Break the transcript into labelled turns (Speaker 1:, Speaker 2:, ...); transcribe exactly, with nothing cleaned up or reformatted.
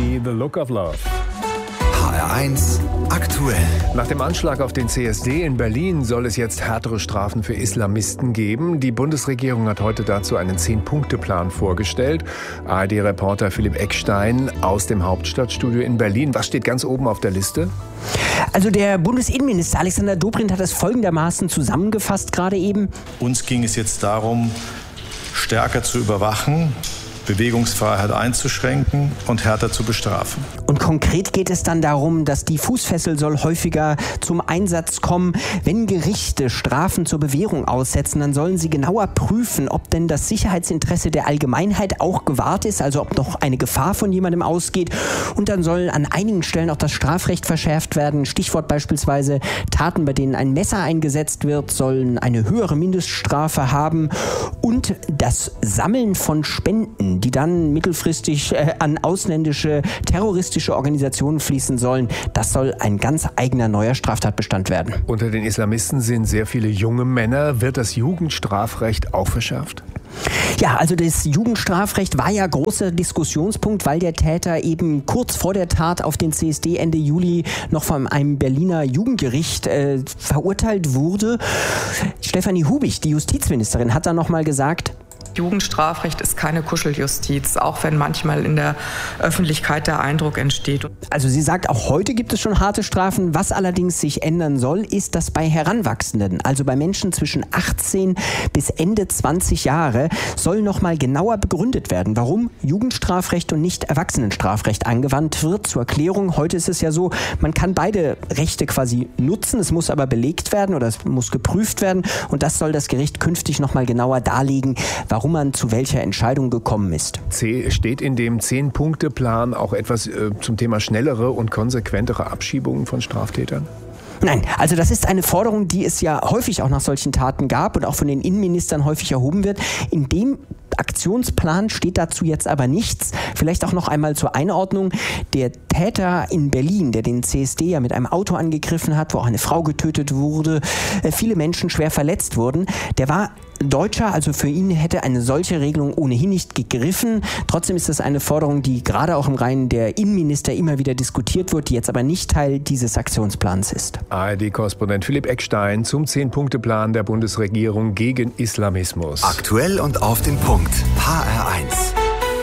Speaker 1: Me, The Look of Love.
Speaker 2: H R eins aktuell.
Speaker 1: Nach dem Anschlag auf den C S D in Berlin soll es jetzt härtere Strafen für Islamisten geben. Die Bundesregierung hat heute dazu einen Zehn-Punkte-Plan vorgestellt. A R D-Reporter Philipp Eckstein aus dem Hauptstadtstudio in Berlin. Was steht ganz oben auf der Liste?
Speaker 3: Also der Bundesinnenminister Alexander Dobrindt hat das folgendermaßen zusammengefasst gerade eben.
Speaker 4: Uns ging es jetzt darum, stärker zu überwachen, Bewegungsfreiheit einzuschränken und härter zu bestrafen.
Speaker 3: Und konkret geht es dann darum, dass die Fußfessel soll häufiger zum Einsatz kommen. Wenn Gerichte Strafen zur Bewährung aussetzen, dann sollen sie genauer prüfen, ob denn das Sicherheitsinteresse der Allgemeinheit auch gewahrt ist, also ob noch eine Gefahr von jemandem ausgeht. Und dann soll an einigen Stellen auch das Strafrecht verschärft werden. Stichwort beispielsweise Taten, bei denen ein Messer eingesetzt wird, sollen eine höhere Mindeststrafe haben. Und das Sammeln von Spenden, die dann mittelfristig äh, an ausländische terroristische Organisationen fließen sollen, das soll ein ganz eigener neuer Straftatbestand werden.
Speaker 1: Unter den Islamisten sind sehr viele junge Männer. Wird das Jugendstrafrecht auch verschärft?
Speaker 3: Ja, also das Jugendstrafrecht war ja großer Diskussionspunkt, weil der Täter eben kurz vor der Tat auf den C S D Ende Juli noch von einem Berliner Jugendgericht äh, verurteilt wurde. Stefanie Hubich, die Justizministerin, hat dann noch mal gesagt:
Speaker 5: Jugendstrafrecht ist keine Kuscheljustiz, auch wenn manchmal in der Öffentlichkeit der Eindruck entsteht.
Speaker 3: Also sie sagt, auch heute gibt es schon harte Strafen. Was allerdings sich ändern soll, ist, dass bei Heranwachsenden, also bei Menschen zwischen achtzehn bis Ende zwanzig Jahre, soll noch mal genauer begründet werden, warum Jugendstrafrecht und nicht Erwachsenenstrafrecht angewandt wird. Zur Erklärung, heute ist es ja so, man kann beide Rechte quasi nutzen, es muss aber belegt werden oder es muss geprüft werden und das soll das Gericht künftig noch mal genauer darlegen, warum warum man zu welcher Entscheidung gekommen ist.
Speaker 1: C steht in dem Zehn-Punkte-Plan auch etwas äh, zum Thema schnellere und konsequentere Abschiebungen von Straftätern?
Speaker 3: Nein, also das ist eine Forderung, die es ja häufig auch nach solchen Taten gab und auch von den Innenministern häufig erhoben wird. In dem Aktionsplan steht dazu jetzt aber nichts. Vielleicht auch noch einmal zur Einordnung. Der Täter in Berlin, der den C S D ja mit einem Auto angegriffen hat, wo auch eine Frau getötet wurde, viele Menschen schwer verletzt wurden, der war Deutscher, also für ihn hätte eine solche Regelung ohnehin nicht gegriffen. Trotzdem ist das eine Forderung, die gerade auch im Reihen der Innenminister immer wieder diskutiert wird, die jetzt aber nicht Teil dieses Aktionsplans ist.
Speaker 1: A R D-Korrespondent Philipp Eckstein zum Zehn-Punkte-Plan der Bundesregierung gegen Islamismus.
Speaker 2: Aktuell und auf den Punkt. H R eins.